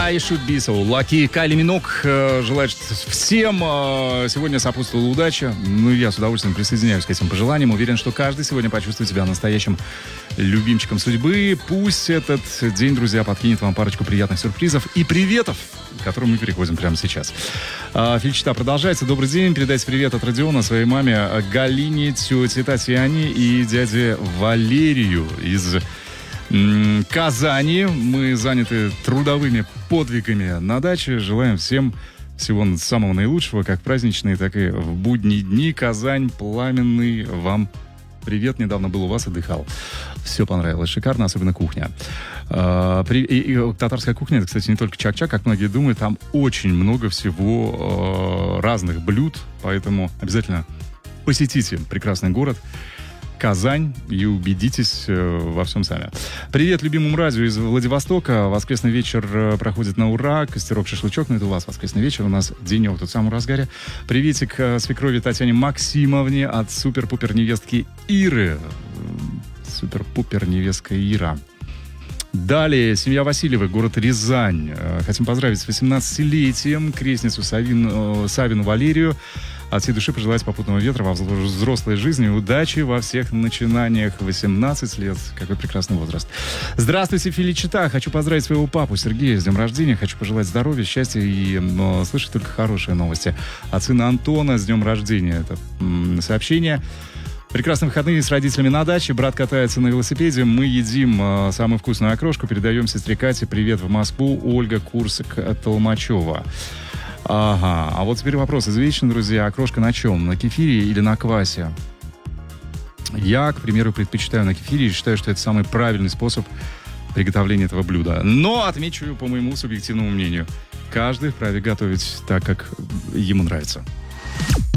I should be so lucky. Кайли Минок желает всем сегодня сопутствовала удача. Ну, я с удовольствием присоединяюсь к этим пожеланиям. Уверен, что каждый сегодня почувствует себя настоящим любимчиком судьбы. Пусть этот день, друзья, подкинет вам парочку приятных сюрпризов и приветов, к которым мы переходим прямо сейчас. Фельдчита продолжается. Добрый день. Передайте привет от Родиона своей маме Галине, тете Татьяне и дяде Валерию из Казани. Мы заняты трудовыми подвигами на даче. Желаем всем всего самого наилучшего, как праздничные, так и в будние дни. Казань, пламенный вам привет. Недавно был у вас, отдыхал. Все понравилось. Шикарно, особенно кухня. Татарская кухня, это, кстати, не только чак-чак, как многие думают. Там очень много всего разных блюд. Поэтому обязательно посетите прекрасный город Казань и убедитесь во всем сами. Привет любимому радио из Владивостока. Воскресный вечер проходит на ура. Костерок, шашлычок. Ну, это у вас воскресный вечер. У нас денек тут в самом разгаре. Приветик свекрови Татьяне Максимовне от супер-пупер невестки Иры. Супер-пупер невестка Ира. Далее, семья Васильевой, город Рязань. Хотим поздравить с 18-летием крестницу Савину Валерию. От всей души пожелать попутного ветра во взрослой жизни, удачи во всех начинаниях. 18 лет. Какой прекрасный возраст. Здравствуйте, Феличита. Хочу поздравить своего папу Сергея с днем рождения. Хочу пожелать здоровья, счастья и слышать только хорошие новости. От сына Антона с днем рождения. Это сообщение. Прекрасные выходные с родителями на даче. Брат катается на велосипеде. Мы едим самую вкусную окрошку. Передаем сестре Кате привет в Москву. Ольга Курсак Толмачева. Ага, а вот теперь вопрос извечен, друзья. Окрошка на чем? На кефире или на квасе? Я, к примеру, предпочитаю на кефире и считаю, что это самый правильный способ приготовления этого блюда. Но отмечу, по моему субъективному мнению, каждый вправе готовить так, как ему нравится.